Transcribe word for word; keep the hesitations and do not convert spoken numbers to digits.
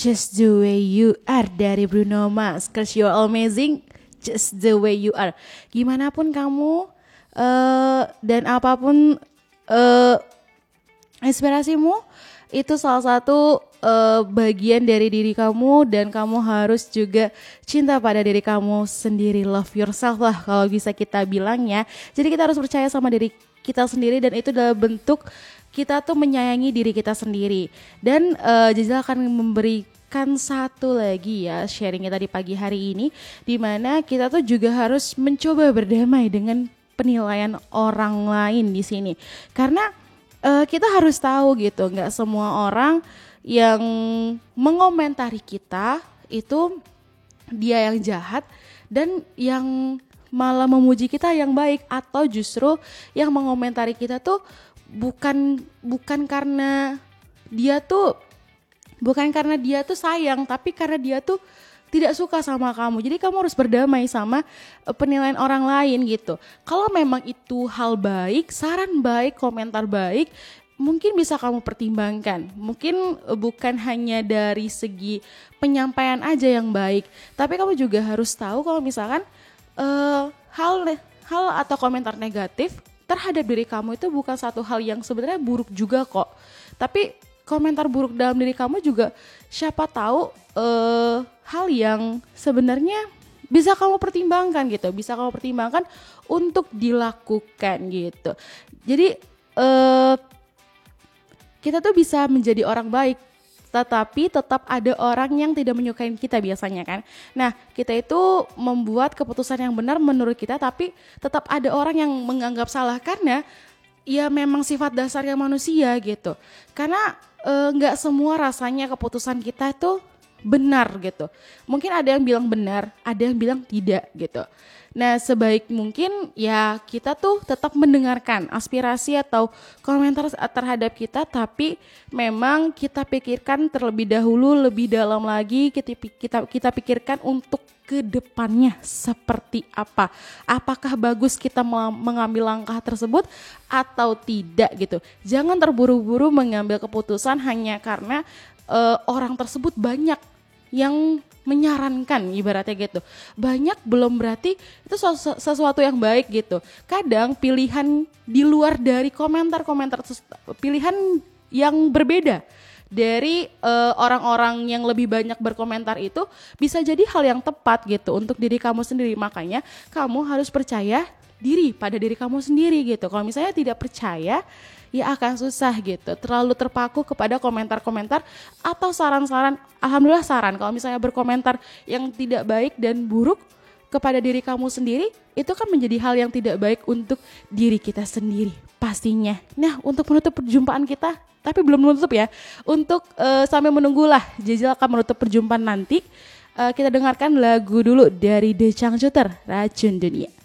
Just the way you are dari Bruno Mars, cause you're amazing, just the way you are. Gimana pun kamu uh, dan apapun uh, inspirasimu, itu salah satu uh, bagian dari diri kamu, dan kamu harus juga cinta pada diri kamu sendiri. Love yourself lah kalau bisa kita bilang ya. Jadi kita harus percaya sama diri kita sendiri, dan itu adalah bentuk kita tuh menyayangi diri kita sendiri. Dan uh, Jajal akan memberikan satu lagi ya sharing kita di pagi hari ini, dimana kita tuh juga harus mencoba berdamai dengan penilaian orang lain di sini. Karena uh, kita harus tahu gitu, nggak semua orang yang mengomentari kita itu dia yang jahat, dan yang malah memuji kita yang baik, atau justru yang mengomentari kita tuh bukan bukan karena dia tuh bukan karena dia tuh sayang, tapi karena dia tuh tidak suka sama kamu. Jadi kamu harus berdamai sama penilaian orang lain gitu. Kalau memang itu hal baik, saran baik, komentar baik, mungkin bisa kamu pertimbangkan. Mungkin bukan hanya dari segi penyampaian aja yang baik, tapi kamu juga harus tahu kalau misalkan uh, hal hal atau komentar negatif terhadap diri kamu itu bukan satu hal yang sebenarnya buruk juga kok. Tapi komentar buruk dalam diri kamu juga siapa tahu uh, hal yang sebenarnya bisa kamu pertimbangkan gitu, bisa kamu pertimbangkan untuk dilakukan gitu. Jadi uh, kita tuh bisa menjadi orang baik, tetapi tetap ada orang yang tidak menyukai kita biasanya kan. Nah, kita itu membuat keputusan yang benar menurut kita, tapi tetap ada orang yang menganggap salah, karena ya memang sifat dasarnya manusia gitu. Karena nggak e, semua rasanya keputusan kita itu benar gitu. Mungkin ada yang bilang benar, ada yang bilang tidak gitu. Nah, sebaik mungkin ya kita tuh tetap mendengarkan aspirasi atau komentar terhadap kita, tapi memang kita pikirkan terlebih dahulu, lebih dalam lagi, kita kita, kita pikirkan untuk kedepannya seperti apa. Apakah bagus kita mengambil langkah tersebut atau tidak gitu. Jangan terburu-buru mengambil keputusan hanya karena uh, orang tersebut banyak yang menyarankan, ibaratnya gitu. Banyak belum berarti itu sesuatu yang baik gitu. Kadang pilihan di luar dari komentar-komentar, pilihan yang berbeda dari uh, orang-orang yang lebih banyak berkomentar itu bisa jadi hal yang tepat gitu untuk diri kamu sendiri. Makanya kamu harus percaya diri pada diri kamu sendiri gitu. Kalau misalnya tidak percaya, ya akan susah gitu, terlalu terpaku kepada komentar-komentar atau saran-saran. Alhamdulillah saran, kalau misalnya berkomentar yang tidak baik dan buruk kepada diri kamu sendiri, itu kan menjadi hal yang tidak baik untuk diri kita sendiri pastinya. Nah, untuk menutup perjumpaan kita, tapi belum menutup ya, untuk uh, sampai menunggulah Jajal akan menutup perjumpaan nanti, uh, kita dengarkan lagu dulu dari The Changcuter, Racun Dunia.